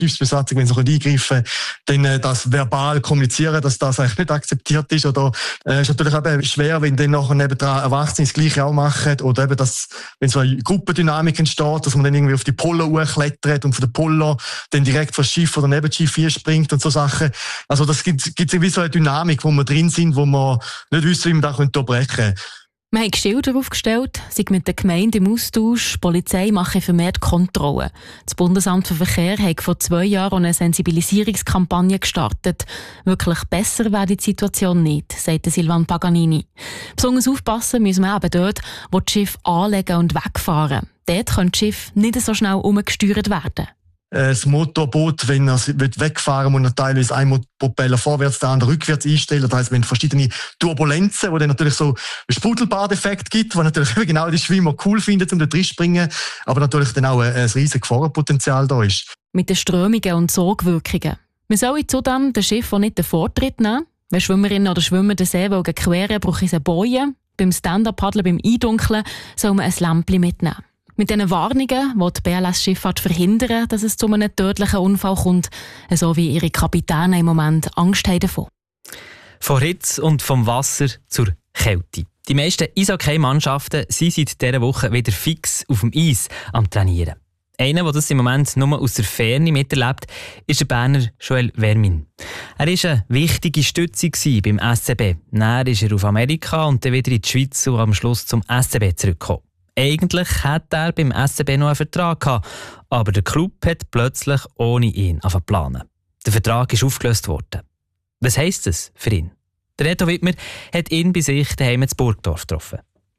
Besatzung, wenn sie eingreifen können, dann das verbal kommunizieren, dass das eigentlich nicht akzeptiert ist. Oder ist natürlich eben schwer, wenn dann nachher nebendran Erwachsene das Gleiche auch machen. Oder eben, dass, wenn so eine Gruppendynamik entsteht, dass man dann irgendwie auf die Polo hochklettert und von der Polo dann direkt vor das Schiff oder neben das Schiff springt und so Sachen. Also das gibt irgendwie so eine Dynamik, wo wir drin sind, wo wir nicht wissen, wie wir das unterbrechen können. Wir haben Schilder aufgestellt, sind mit der Gemeinde im Austausch, die Polizei macht vermehrt Kontrollen. Das Bundesamt für Verkehr hat vor 2 Jahren eine Sensibilisierungskampagne gestartet. Wirklich besser wäre die Situation nicht, sagt Silvan Paganini. Besonders aufpassen müssen wir eben dort, wo die Schiffe anlegen und wegfahren. Dort können die Schiffe nicht so schnell umgesteuert werden. Das Motorboot, wenn er wegfahren muss, teilweise ein Propeller vorwärts, der andere rückwärts einstellen. Das heisst, wenn verschiedene Turbulenzen, wo dann natürlich so einen Sprudelbadeffekt gibt, wo natürlich genau die Schwimmer cool finden, um da drin zu springen, aber natürlich dann auch ein riesiges Gefahrenpotenzial da ist. Mit den Strömungen und Sogwirkungen. Wir sollen zudem den Schiff nicht den Vortritt nehmen. Wenn Schwimmerinnen oder Schwimmer den See queren, brauchen sie Bojen. Beim Stand-Up-Paddeln, beim Eindunkeln, soll man ein Lämpchen mitnehmen. Mit diesen Warnungen will die BLS-Schifffahrt verhindern, dass es zu einem tödlichen Unfall kommt, so wie ihre Kapitäne im Moment Angst haben davon. Von Hitze und vom Wasser zur Kälte. Die meisten Eishockey-Mannschaften sind seit dieser Woche wieder fix auf dem Eis am Trainieren. Einer, der das im Moment nur aus der Ferne miterlebt, ist der Berner Joel Vermin. Er war eine wichtige Stütze beim SCB. Dann ist er auf Amerika und dann wieder in die Schweiz und am Schluss zum SCB zurückgekommen. Eigentlich hatte er beim SCB noch einen Vertrag gehabt, aber der Club hat plötzlich ohne ihn planen. Der Vertrag ist aufgelöst worden. Was heisst das für ihn? Der Reto Wittmer hat ihn bei sich daheim in Burgdorf getroffen.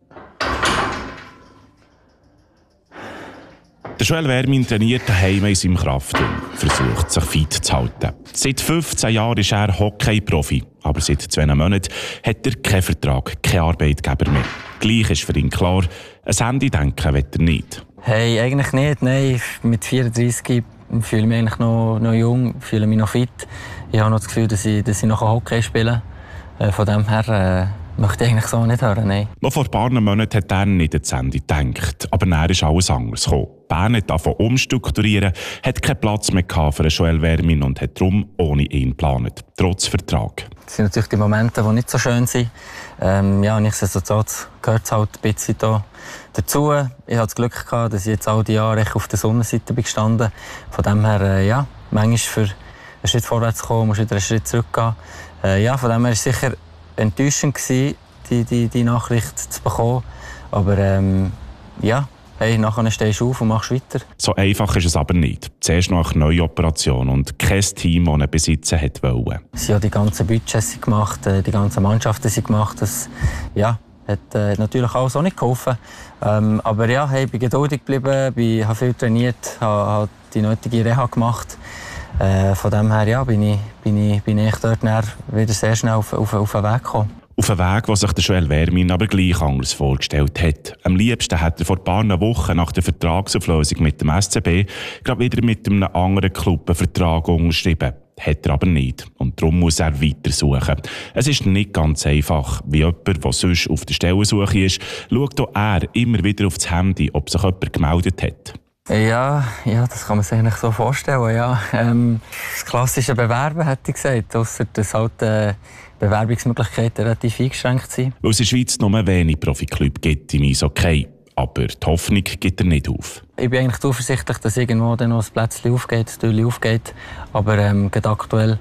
Der Joel Vermin trainiert daheim in seinem Kraftraum, versucht sich fit zu halten. Seit 15 Jahren ist er Hockey-Profi, aber seit 2 Monaten hat er keinen Vertrag, keinen Arbeitgeber mehr. Gleich ist für ihn klar, ein Handy-Denken will er nicht. Hey, eigentlich nicht. Nein, mit 34 fühle ich mich eigentlich noch jung, fühle mich noch fit. Ich habe noch das Gefühl, dass ich noch Hockey spielen kann. Von dem her möchte ich eigentlich so nicht hören. Nein. Noch vor ein paar Monaten hat er nicht an das Handy gedacht, aber dann ist alles anders gekommen. Bern hat davon umstrukturieren, hat keinen Platz mehr für Joel Vermin und hat darum ohne ihn geplant, trotz Vertrag. Das sind natürlich die Momente, die nicht so schön sind. Nichtsdestotrotz gehört es halt ein bisschen dazu. Ich hatte das Glück gehabt, dass ich jetzt all die Jahre auf der Sonnenseite bin gestanden. Von dem her, manchmal für einen Schritt vorwärts zu kommen, musst du wieder einen Schritt zurückgehen. Von dem her war es sicher enttäuschend, die Nachricht zu bekommen. Aber nachher stehst du auf und machst weiter. So einfach ist es aber nicht. Zuerst noch eine neue Operation und kein Team, das ihn besitzen wollte. Sie haben die ganzen Budgets gemacht, die ganzen Mannschaften sind gemacht. Das hat natürlich alles auch nicht geholfen. Aber ich bin geduldig geblieben, habe viel trainiert, habe die nötige Reha gemacht. Von dem her bin ich dort wieder sehr schnell auf den Weg gekommen. Auf einen Weg, den sich der Joel Vermin aber gleich anders vorgestellt hat. Am liebsten hat er vor ein paar Wochen nach der Vertragsauflösung mit dem SCB gerade wieder mit einem anderen Club einen Vertrag unterschrieben. Hat er aber nicht. Und darum muss er weitersuchen. Es ist nicht ganz einfach. Wie jemand, der sonst auf der Stellensuche ist, schaut auch er immer wieder auf das Handy, ob sich jemand gemeldet hat. Ja, das kann man sich eigentlich so vorstellen. Ja. Das klassische Bewerben, hätte ich gesagt. Ausser dass halt Bewerbungsmöglichkeiten relativ eingeschränkt sind. Weil es in der Schweiz nur wenig Profiklubs gibt im Eishockey. Aber die Hoffnung gibt er nicht auf. Ich bin eigentlich zuversichtlich, dass irgendwo dann noch ein Plätzchen aufgeht, ein Türchen aufgeht. Aber gerade aktuell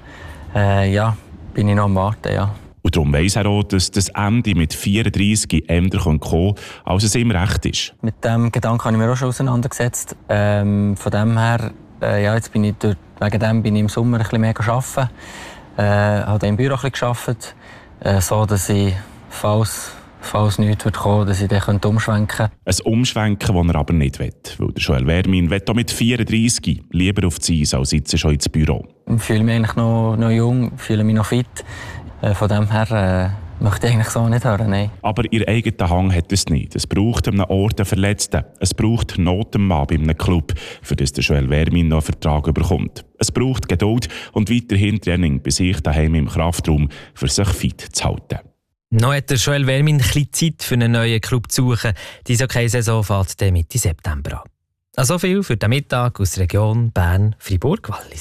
bin ich noch am Warten. Ja. Und darum weiss er auch, dass das Ende mit 34 änder kommen kann, als es ihm recht ist. Mit dem Gedanken habe ich mir auch schon auseinandergesetzt. Von dem her, jetzt bin ich wegen dem bin ich im Sommer ein bisschen mehr arbeiten. Habe im Büro ein bisschen gearbeitet, so dass ich, falls nichts kommen würde, dass ich dann umschwenken könnte. Ein Umschwenken, das er aber nicht will, weil der Joel Vermin will auch mit 34 lieber auf die Eis als jetzt schon ins Büro. Ich fühle mich eigentlich noch jung, fühle mich noch fit. Von dem her möchte ich eigentlich so nicht hören. Nein. Aber ihr eigener Hang hat es nicht. Es braucht an einem Ort einen Verletzten. Es braucht Notenmann bei einem Club, für das der Joel Vermin noch einen Vertrag bekommt. Es braucht Geduld und weiterhin Training bei sich daheim im Kraftraum, für sich fit zu halten. Noch hat der Joel Vermin ein bisschen Zeit für einen neuen Club zu suchen. Die Eishockey-Saison fährt Mitte September an. So viel für den Mittag aus der Region Bern-Fribourg-Wallis.